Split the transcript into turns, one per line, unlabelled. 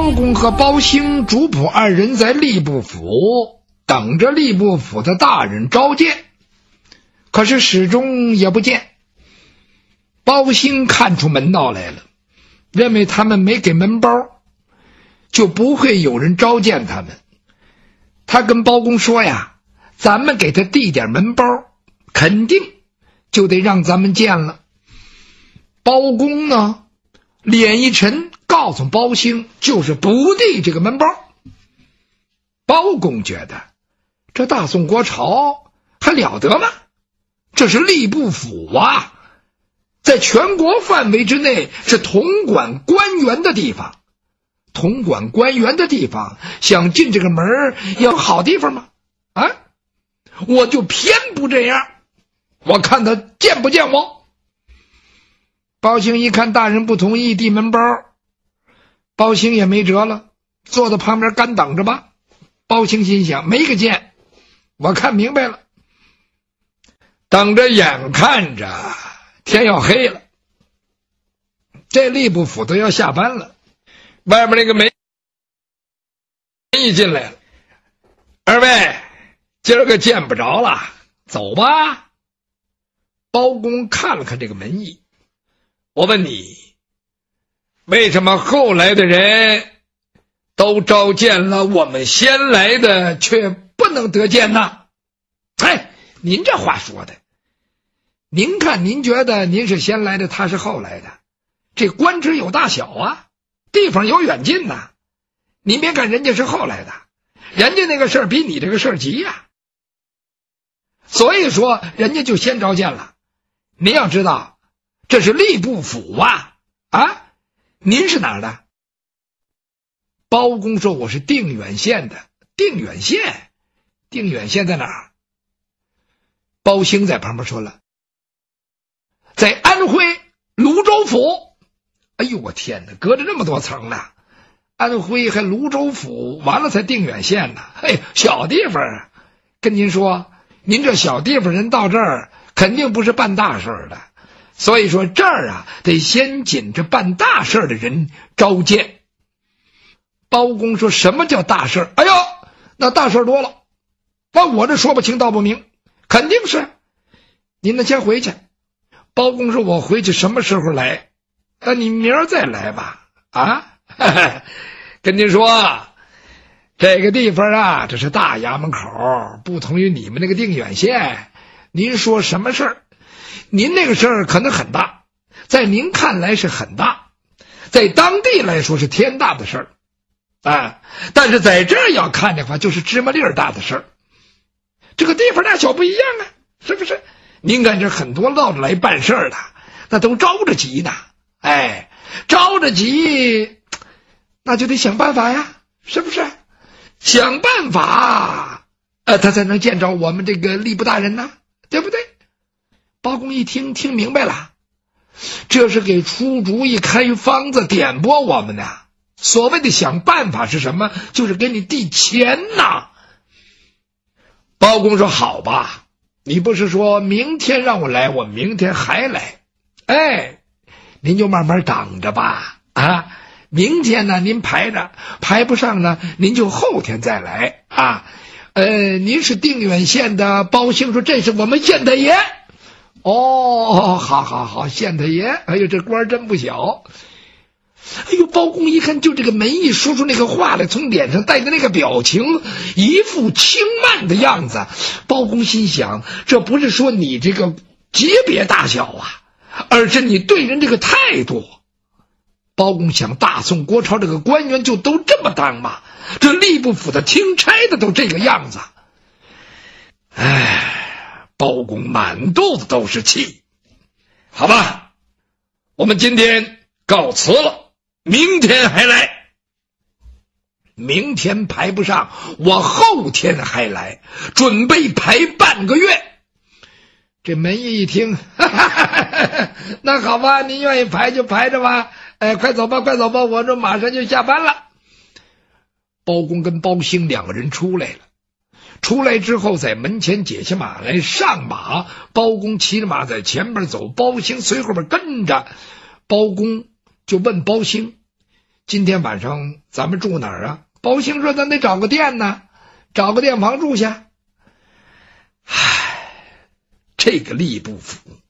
包公和包兴、主仆二人在吏部府等着吏部府的大人召见，可是始终也不见。包兴看出门道来了，认为他们没给门包，就不会有人召见他们。他跟包公说呀，咱们给他递点门包，肯定就得让咱们见了。包公呢，脸一沉，告诉包兴就是不递这个门包。包公觉得这大宋国朝还了得吗？这是吏部府啊，在全国范围之内是统管官员的地方，统管官员的地方想进这个门有好地方吗？啊，我就偏不这样，我看他见不见我。包兴一看大人不同意递门包，包兴也没辙了，坐在旁边干等着吧。包兴心想，没个见，我看明白了。等着眼看着天要黑了，这吏部府都要下班了，外面那个门一进来了，二位今儿个见不着了，走吧。包公看了看这个门役，我问你，为什么后来的人都召见了，我们先来的却不能得见呢？哎，您这话说的，您看您觉得您是先来的，他是后来的，这官职有大小啊，地方有远近呐。您别看人家是后来的，人家那个事儿比你这个事儿急呀，所以说人家就先召见了。您要知道这是吏部府啊，您是哪儿的？包公说我是定远县的。定远县？定远县在哪儿？包兴在旁边说了，在安徽泸州府。哎呦我天哪，隔着这么多层呢，安徽还泸州府，完了才定远县呢。嘿，小地方啊，跟您说，您这小地方人到这儿肯定不是办大事的，所以说这儿啊得先紧着办大事的人召见。包公说什么叫大事？哎呦，那大事多了，那我这说不清道不明，肯定是您呢先回去。包公说我回去什么时候来？那你明儿再来吧。跟您说，这个地方啊，这是大衙门口，不同于你们那个定远县。您说什么事儿？您那个事儿可能很大，在您看来是很大，在当地来说是天大的事儿但是在这儿要看的话，就是芝麻粒儿大的事儿。这个地方大小不一样啊，是不是？您看这很多闹着来办事儿的，那都着着急呢。着着急，那就得想办法呀，是不是？想办法，他才能见着我们这个吏部大人呢，对不对？包公一听明白了，这是给出主意、开方子、点拨我们呢。所谓的想办法是什么？就是给你递钱呐。包公说好吧，你不是说明天让我来，我明天还来。您就慢慢等着吧。明天呢您排着，排不上呢您就后天再来您是定远县的？包兴说这是我们县太爷。好，县太爷，哎呦这官真不小。哎呦，包公一看就这个门役说出那个话来，从脸上带的那个表情，一副轻慢的样子。包公心想，这不是说你这个级别大小而是你对人这个态度。包公想，大宋国朝这个官员就都这么当吗？这吏部府的听差的都这个样子。包公满肚子都是气。好吧，我们今天告辞了，明天还来。明天排不上，我后天还来，准备排半个月。这门役一听，那好吧，您愿意排就排着吧。快走吧，我这马上就下班了。包公跟包兴两个人出来了，出来之后在门前解下马来，上马。包公骑着马在前边走，包兴随后边跟着。包公就问包兴， 今天晚上咱们住哪儿啊？包兴说咱得找个店呢，找个店房住下。唉，这个吏部府